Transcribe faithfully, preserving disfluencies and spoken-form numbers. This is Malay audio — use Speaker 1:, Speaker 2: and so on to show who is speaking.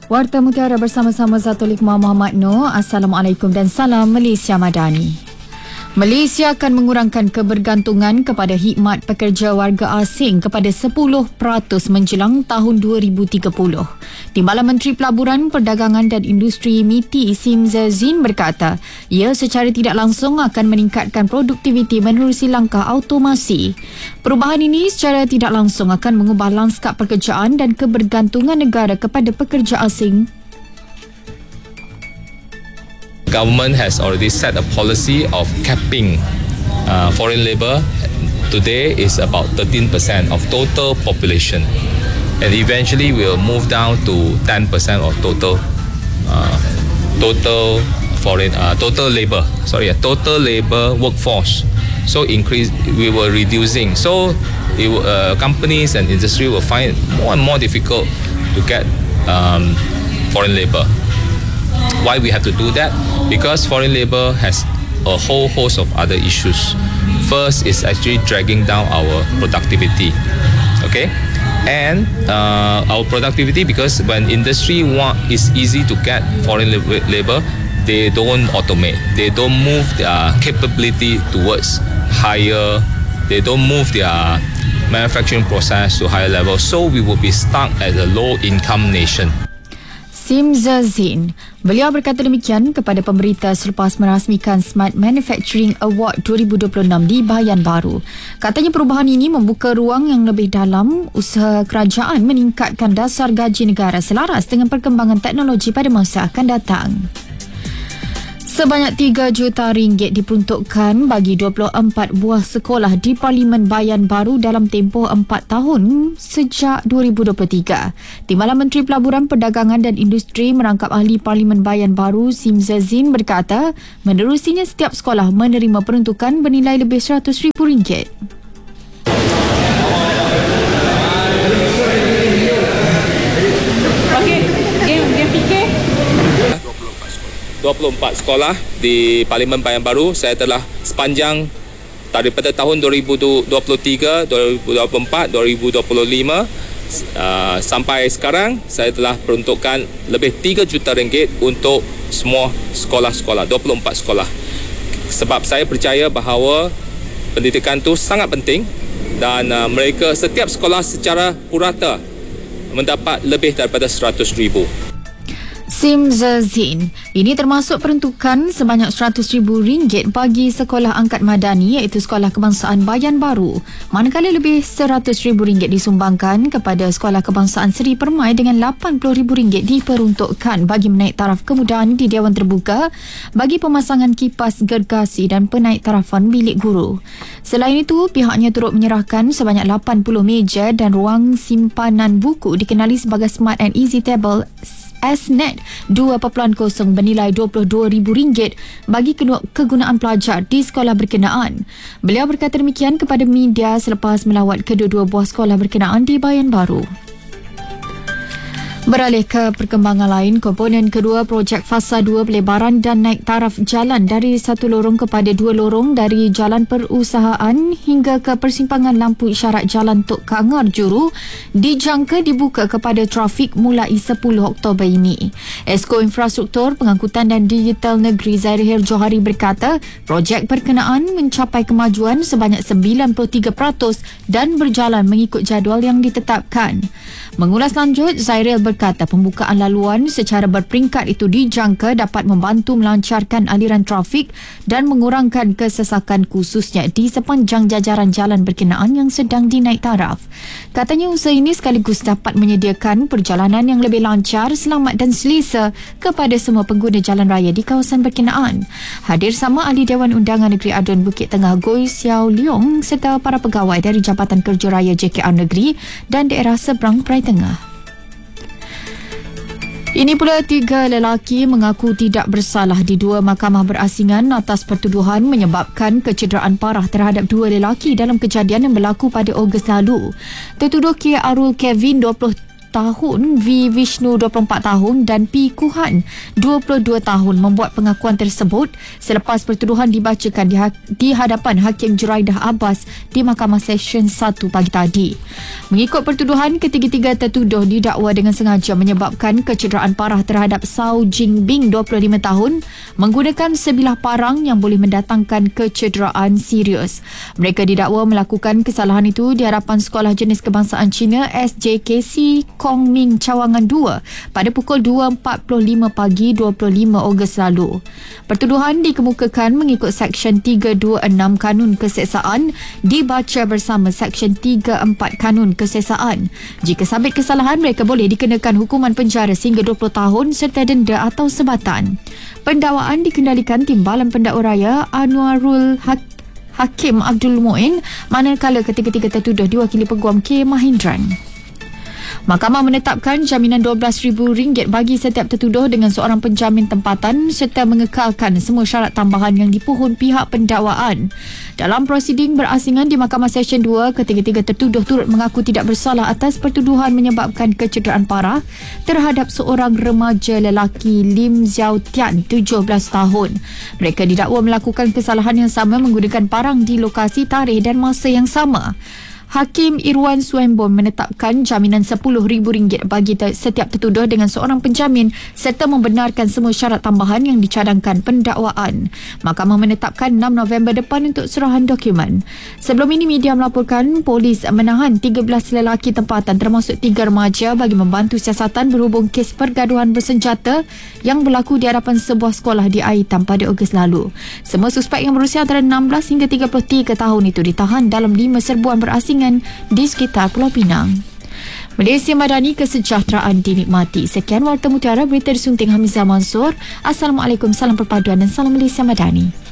Speaker 1: Warta Mutiara bersama-sama Zatul Hikmah Muhammad Noor. Assalamualaikum dan salam Malaysia Madani. Malaysia akan mengurangkan kebergantungan kepada khidmat pekerja warga asing kepada sepuluh peratus menjelang tahun dua ribu tiga puluh. Timbalan Menteri Pelaburan, Perdagangan dan Industri M I T I Sim Zazin berkata, ia secara tidak langsung akan meningkatkan produktiviti menerusi langkah automasi. Perubahan ini secara tidak langsung akan mengubah lanskap pekerjaan dan kebergantungan negara kepada pekerja asing.
Speaker 2: Government has already set a policy of capping uh, foreign labour. Today is about thirteen percent of total population, and eventually will move down to ten percent of total uh, total foreign uh, total labour. Sorry, uh, total labour workforce. So increase, we were reducing. So it, uh, companies and industry will find it more and more difficult to get um, foreign labour. Why we have to do that? Because foreign labour has a whole host of other issues. First is actually dragging down our productivity. Okay, and uh, our productivity, because when industry want is easy to get foreign labour, they don't automate. They don't move their capability towards higher. They don't move their manufacturing process to higher level. So we will be stuck as a low income nation.
Speaker 1: Sim Zazin. Beliau berkata demikian kepada pemberita selepas merasmikan Smart Manufacturing Award dua ribu dua puluh enam di Bayan Baru. Katanya perubahan ini membuka ruang yang lebih dalam usaha kerajaan meningkatkan dasar gaji negara selaras dengan perkembangan teknologi pada masa akan datang. Sebanyak tiga juta ringgit diperuntukkan bagi dua puluh empat buah sekolah di Parlimen Bayan Baru dalam tempoh empat tahun sejak dua ribu dua puluh tiga. Timbalan Menteri Pelaburan, Perdagangan dan Industri merangkap ahli Parlimen Bayan Baru Sim Zazin berkata, menerusinya setiap sekolah menerima peruntukan bernilai lebih seratus ribu ringgit.
Speaker 3: Okey, game game fikir.
Speaker 2: dua puluh empat sekolah di Parlimen Bayan Baru. Saya telah sepanjang daripada tahun dua ribu dua puluh tiga, dua ribu dua puluh empat, dua ribu dua puluh lima uh, sampai sekarang saya telah peruntukkan lebih tiga juta ringgit untuk semua sekolah-sekolah, dua puluh empat sekolah. Sebab saya percaya bahawa pendidikan itu sangat penting dan uh, mereka setiap sekolah secara purata mendapat lebih daripada seratus ribu.
Speaker 1: Sim Zazin. Ini termasuk peruntukan sebanyak seratus ribu ringgit bagi Sekolah Angkat Madani iaitu Sekolah Kebangsaan Bayan Baru. Manakala lebih seratus ribu ringgit disumbangkan kepada Sekolah Kebangsaan Seri Permai dengan lapan puluh ribu ringgit diperuntukkan bagi menaik taraf kemudahan di Dewan Terbuka bagi pemasangan kipas gergasi dan penaik tarafan bilik guru. Selain itu, pihaknya turut menyerahkan sebanyak lapan puluh meja dan ruang simpanan buku dikenali sebagai Smart and Easy Table S N E T dua titik kosong bernilai dua puluh dua ribu ringgit bagi kegunaan pelajar di sekolah berkenaan. Beliau berkata demikian kepada media selepas melawat kedua-dua buah sekolah berkenaan di Bayan Baru. Beralih ke perkembangan lain, komponen kedua projek Fasa dua pelebaran dan naik taraf jalan dari satu lorong kepada dua lorong dari Jalan Perusahaan hingga ke persimpangan lampu isyarat Jalan Tok Kangar Juru dijangka dibuka kepada trafik mulai sepuluh Oktober ini. Esko Infrastruktur, Pengangkutan dan Digital Negeri Zairil Johari berkata, projek berkenaan mencapai kemajuan sebanyak sembilan puluh tiga peratus dan berjalan mengikut jadual yang ditetapkan. Mengulas lanjut, Zairil berkata pembukaan laluan secara berperingkat itu dijangka dapat membantu melancarkan aliran trafik dan mengurangkan kesesakan khususnya di sepanjang jajaran jalan berkenaan yang sedang dinaik taraf. Katanya usaha ini sekaligus dapat menyediakan perjalanan yang lebih lancar, selamat dan selesa kepada semua pengguna jalan raya di kawasan berkenaan. Hadir sama Ahli Dewan Undangan Negeri Adun Bukit Tengah Goi Xiao Leong serta para pegawai dari Jabatan Kerja Raya J K R Negeri dan daerah seberang Perai Tengah. Ini pula tiga lelaki mengaku tidak bersalah di dua mahkamah berasingan atas pertuduhan menyebabkan kecederaan parah terhadap dua lelaki dalam kejadian yang berlaku pada Ogos lalu. Tertuduh K. Arul Kevin dua puluh tahun, V. Vishnu dua puluh empat tahun dan P. Kuhan dua puluh dua tahun membuat pengakuan tersebut selepas pertuduhan dibacakan di, ha- di hadapan Hakim Juraidah Abbas di Mahkamah Seksyen satu pagi tadi. Mengikut pertuduhan, ketiga-tiga tertuduh didakwa dengan sengaja menyebabkan kecederaan parah terhadap Sao Jingbing dua puluh lima tahun menggunakan sebilah parang yang boleh mendatangkan kecederaan serius. Mereka didakwa melakukan kesalahan itu di hadapan Sekolah Jenis Kebangsaan Cina S J K C Kong Ming Cawangan dua pada pukul dua empat puluh lima pagi dua puluh lima Ogos lalu. Pertuduhan dikemukakan mengikut Seksyen tiga dua enam Kanun Keseksaan dibaca bersama Seksyen tiga empat Kanun Keseksaan. Jika sabit kesalahan, mereka boleh dikenakan hukuman penjara sehingga dua puluh tahun serta denda atau sebatan. Pendakwaan dikendalikan Timbalan Pendakwa Raya Anwarul Hak- Hakim Abdul Muin, manakala ketiga-tiga tertuduh diwakili Peguam K. Mahindran. Mahkamah menetapkan jaminan dua belas ribu ringgit bagi setiap tertuduh dengan seorang penjamin tempatan serta mengekalkan semua syarat tambahan yang dipohon pihak pendakwaan. Dalam prosiding berasingan di Mahkamah Seksyen dua, ketiga-tiga tertuduh turut mengaku tidak bersalah atas pertuduhan menyebabkan kecederaan parah terhadap seorang remaja lelaki Lim Xiao Tian, tujuh belas tahun. Mereka didakwa melakukan kesalahan yang sama menggunakan parang di lokasi, tarikh dan masa yang sama. Hakim Irwan Suembon menetapkan jaminan sepuluh ribu ringgit bagi ter- setiap tertuduh dengan seorang penjamin serta membenarkan semua syarat tambahan yang dicadangkan pendakwaan. Mahkamah menetapkan enam November depan untuk serahan dokumen. Sebelum ini, media melaporkan polis menahan tiga belas lelaki tempatan termasuk tiga remaja bagi membantu siasatan berhubung kes pergaduhan bersenjata yang berlaku di hadapan sebuah sekolah di Aitan pada Ogos lalu. Semua suspek yang berusia antara enam belas hingga tiga puluh tiga tahun itu ditahan dalam lima serbuan berasingan di sekitar Pulau Pinang. Malaysia Madani, kesejahteraan dinikmati. Sekian Warta Mutiara, berita disunting Hamizah Mansur. Assalamualaikum, salam perpaduan dan salam Malaysia Madani.